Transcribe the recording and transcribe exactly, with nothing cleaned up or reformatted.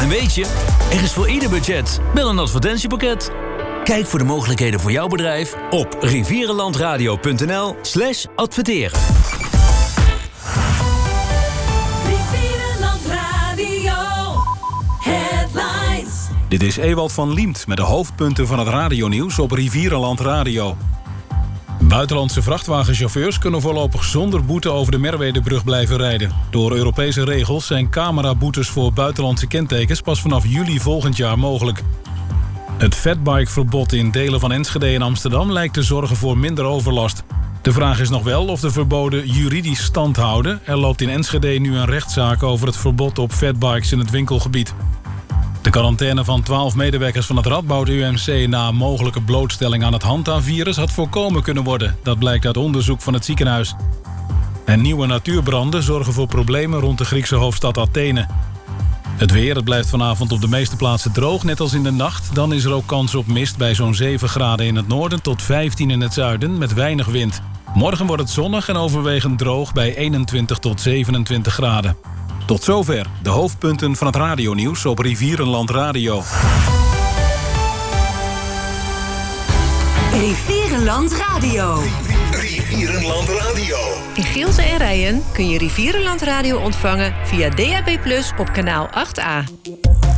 En weet je, er is voor ieder budget wel een advertentiepakket. Kijk voor de mogelijkheden voor jouw bedrijf op rivierenlandradio.nl slash adverteren. Rivierenland Radio Headlines. Dit is Ewald van Liemt met de hoofdpunten van het radionieuws op Rivierenland Radio. Buitenlandse vrachtwagenchauffeurs kunnen voorlopig zonder boete over de Merwedebrug blijven rijden. Door Europese regels zijn cameraboetes voor buitenlandse kentekens pas vanaf juli volgend jaar mogelijk. Het fatbikeverbod in delen van Enschede en Amsterdam lijkt te zorgen voor minder overlast. De vraag is nog wel of de verboden juridisch stand houden. Er loopt in Enschede nu een rechtszaak over het verbod op fatbikes in het winkelgebied. De quarantaine van twaalf medewerkers van het Radboud U M C na een mogelijke blootstelling aan het Hanta-virus had voorkomen kunnen worden. Dat blijkt uit onderzoek van het ziekenhuis. En nieuwe natuurbranden zorgen voor problemen rond de Griekse hoofdstad Athene. Het weer, het blijft vanavond op de meeste plaatsen droog, net als in de nacht. Dan is er ook kans op mist bij zo'n zeven graden in het noorden tot vijftien in het zuiden met weinig wind. Morgen wordt het zonnig en overwegend droog bij eenentwintig tot zevenentwintig graden. Tot zover de hoofdpunten van het radionieuws op Rivierenland Radio. Rivierenland Radio. Rivierenland Radio. In Gielsen en Rijen kun je Rivierenland Radio ontvangen via D A B plus, op kanaal acht A.